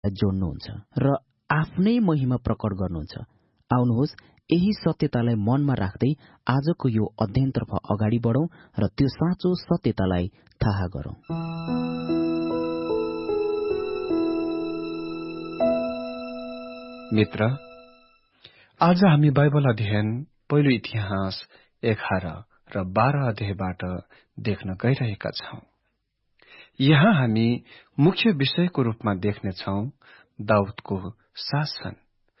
जोड्नुहुन्छ र आफ्नै महिमा प्रकट गर्नुहुन्छ। आउनुहोस् यही सत्यतालाई मनमा राख्दै आजको यो अध्ययनतर्फ अगाडि बढौं र त्यो साँचो सत्यतालाई थाहा गरौं। मित्र, आज हामी बाइबल अध्ययन पहिलो इतिहास 11 र 12 अध्यायबाट देख्न गइरहेका छौं। यहाँ हामी मुख्य विषयको रूपमा देख्नेछौं दाउदको शासन।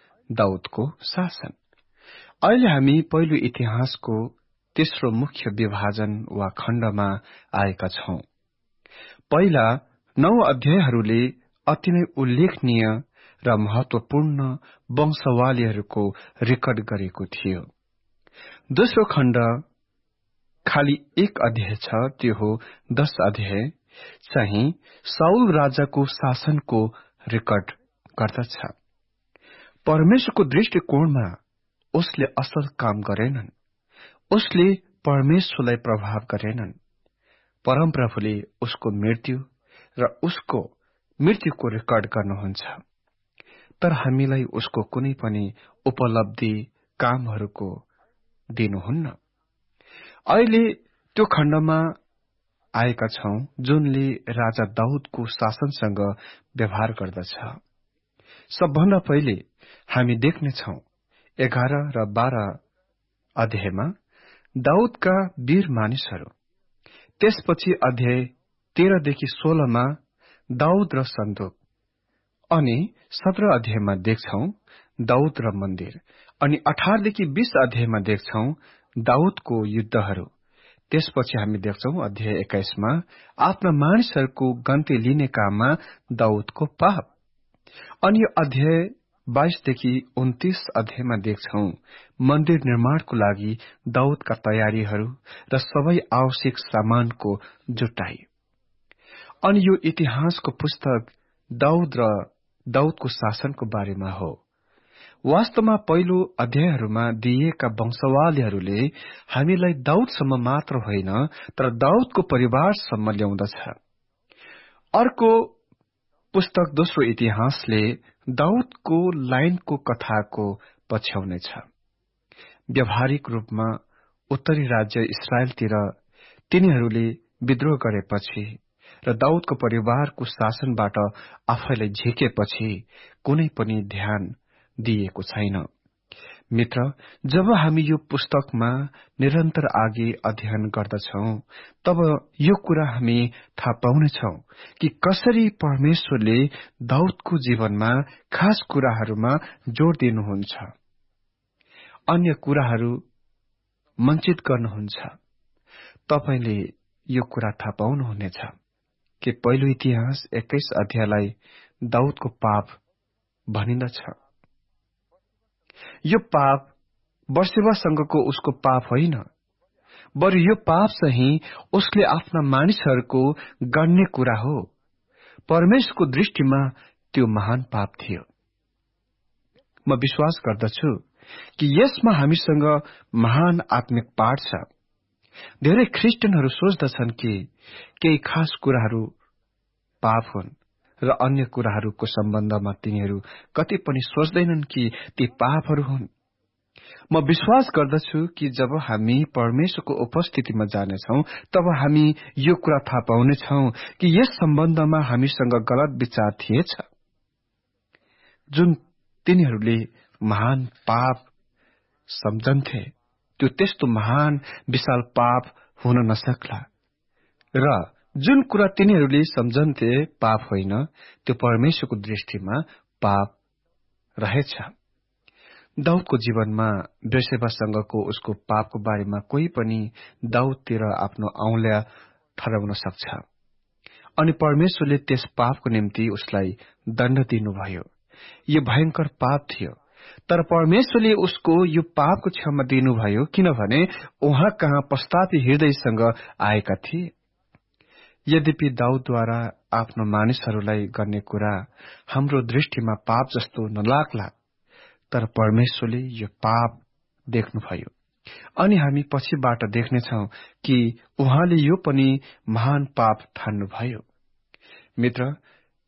अहिले हामी पहिलो इतिहासको तेस्रो मुख्य विभाजन वा खण्डमा आएका छौं। पहिला 9 अध्यायहरूले अति नै उल्लेखनीय र महत्वपूर्ण वंशावलीहरूको रेकर्ड गरेको थियो। दोस्रो खण्ड खाली 1 अध्याय छ, त्यो हो 10 अध्याय चाहिँ साउल राजाको शासनको रेकर्ड गर्दछ। परमेश्वरको दृष्टिकोणमा उसले असल काम गरेनन्, उसले परमेश्वरलाई प्रभाव गरेनन्। परमप्रभुले उसको मृत्यु र उसको मृत्युको रेकर्ड गर्नुहुन्छ, तर हामीलाई उसको कुनै पनि उपलब्धि कामहरूको दिनुहुन्न। अहिले त्यो खण्डमा आएका छौं जुनले राजा दाउदको शासनसँग व्यवहार गर्दछ। सबभन्दा पहिले हामी देख्नेछौं 11 र 12 अध्यायमा दाउदका वीर मानिसहरू। त्यसपछि अध्याय 13 देखि 16 मा दाउद र सन्दुक, अनि 17 अध्यायमा देख्छौं दाउद र मन्दिर, अनि 18 देखि 20 अध्यायमा देख्छौं दाउदको युद्धहरू। त्यसपछि हामी देख्छौं अध्याय 21 मा आफ्ना मानिसहरूको गन्ती लिने काममा दाउदको पाप, अनि यो अध्याय 22 देखि 29 अध्यायमा देख्छौं मन्दिर निर्माणको लागि दाउदका तयारीहरू र सबै आवश्यक सामानको जुटाई। अनि यो इतिहासको पुस्तक दाउद र दाउदको शासनको बारेमा हो। वास्तवमा पहिलो अध्यायहरूमा दिइएका वंशावलीहरूले हामीलाई दाउदसम्म मात्र होइन, तर दाउदको परिवारसम्म ल्याउँदछ। अर्को पुस्तक दोस्रो इतिहासले दाउदको लाइनको कथाको पछ्याउनेछ। व्यावहारिक रूपमा उत्तरी राज्य इस्राएलतिर तिनीहरूले विद्रोह गरेपछि र दाउदको परिवारको शासनबाट आफैलाई झिकेपछि कुनै पनि ध्यान दिएको छैन। मित्र, जब हामी यो पुस्तकमा निरन्तर आगे अध्ययन गर्दछौं, तब यो कुरा हामी थाहा पाउनेछौं कि कसरी परमेश्वरले दाउदको जीवनमा खास कुराहरूमा जोड़ दिनुहुन्छ, अन्य कुराहरू वञ्चित गर्नुहुन्छ। तपाईले यो कुरा थाहा पाउनुहुनेछ कि पहिलो इतिहास 21 अध्यायलाई दाउदको पाप भनिन्दछ। यो पाप बर्सेबासँगको उसको पाप होइन, बरु यो पाप चाहिँ उसले आफ्ना मानिसहरूको गर्ने कुरा हो। परमेश्वरको दृष्टिमा त्यो महान पाप थियो। म विश्वास गर्दछु कि यसमा हामीसँग महान आत्मिक पाठ छ। धेरै ख्रिस्टियनहरू सोच्दछन् कि केही खास कुराहरू पाप हुन् र अन्य कुराहरूको सम्बन्धमा तिनीहरू कति पनि सोच्दैनन् कि ती पापहरू हुन्। म विश्वास गर्दछु कि जब हामी परमेश्वरको उपस्थितिमा जानेछौं, तब हामी यो कुरा थाहा पाउनेछौं कि यस सम्बन्धमा हामीसँग गलत विचार थिएछ, जुन तिनीहरूले महान पाप सम्झन्थे। त्यो त्यस्तो महान विशाल पाप हुन नसक्ला, र जुन कुरा तिनीहरूले सम्झन्थे पाप होइन, त्यो परमेश्वरको दृष्टिमा पाप रहेछ। दाउदको जीवनमा बेर्सेबासँगको उसको पापको बारेमा कोही पनि दाउदतिर आफ्नो औँल्या ठहराउन सक्छ, अनि परमेश्वरले त्यस पापको निम्ति उसलाई दण्ड दिनुभयो। यो भयंकर पाप थियो, तर परमेश्वरले उसको यो पापको क्षमा दिनुभयो, किनभने उहाँ कहाँ पश्चातापी हृदयसँग आएका थिए। यद्यपि दाउदद्वारा आफ्नो मानिसहरूलाई गर्ने कुरा हाम्रो दृष्टिमा पाप जस्तो नलाग्ला, तर परमेश्वरले यो पाप देख्नुभयो, अनि हामी पछिबाट देख्नेछौं कि उहाँले यो पनि महान पाप ठान्नुभयो। मित्र,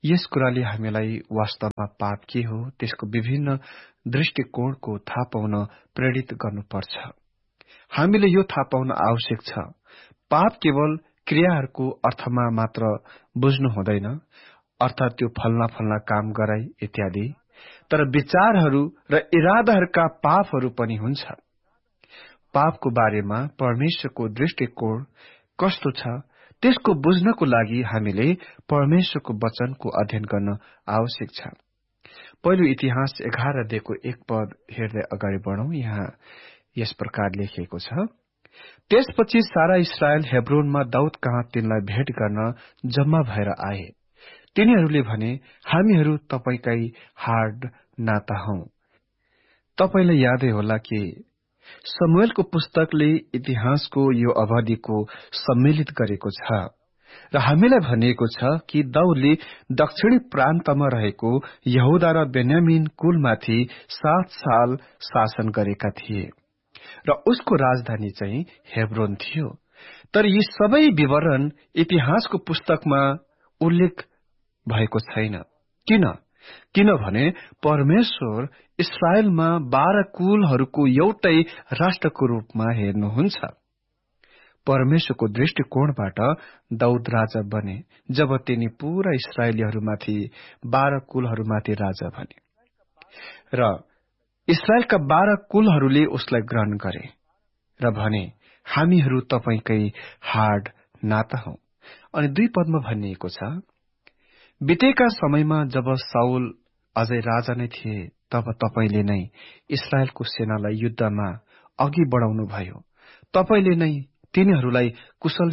यस कुराले हामीलाई वास्तवमा पाप के हो त्यसको विभिन्न दृष्टिकोणको थाहा पाउन प्रेरित गर्नुपर्छ। हामीले यो थाहा पाउन आवश्यक छ, पाप केवल क्रियाहरूको अर्थमा मात्र बुझ्नु हुँदैन, अर्थात् त्यो फल्ना काम गराई इत्यादि, तर विचारहरू र इरादाहरूका पापहरू पनि हुन्छ। पापको बारेमा परमेश्वरको दृष्टिकोण कस्तो छ त्यसको बुझ्नको लागि हामीले परमेश्वरको वचनको अध्ययन गर्न आवश्यक छ। पहिलो इतिहास 11:1 हेर्दै अगाडि बढौं। यहाँ यस प्रकार लेखिएको छ, त्यसपछि सारा इस्राएल हेब्रोनमा दाउद कहाँ तिनलाई भेट गर्न जम्मा भएर आए। तिनीहरूले भने, हामीहरू तपाईकै हाड नाता हौ। तपाईलाई यादै होला कि शमूएलको पुस्तकले इतिहासको यो अवधिको सम्मिलित गरेको छ र हामीलाई भनिएको छ कि दाउदले दक्षिणी प्रान्तमा रहेको यहूदा र बेन्यामिन कुलमाथि 7 साल शासन गरेका थिए र उसको राजधानी चाहिँ हेब्रोन थियो। तर यी सबै विवरण इतिहासको पुस्तकमा उल्लेख भएको छैन। किनभने परमेश्वर इस्राएलमा 12 कुलहरूको एउटै राष्ट्रको रूपमा हेर्नुहुन्छ। परमेश्वरको दृष्टिकोणबाट दाउद राजा बने जब तिनी पूरा इस्राएलीहरूमाथि 12 कुलहरूमाथि राजा बने र इस्राएलका 12 कुलहरूले उसलाई ग्रहण गरे र भने, हामीहरू तपाईकै हाड नाता हौ। अनि 2 पदमा भनिएको छ, बितेका समयमा जब साउल अझै राजा नै थिए तब तपाईले नै इस्राएलको सेनालाई युद्धमा अघि बढाउनु भयो। तपाईले नै तिनीहरूलाई कुशल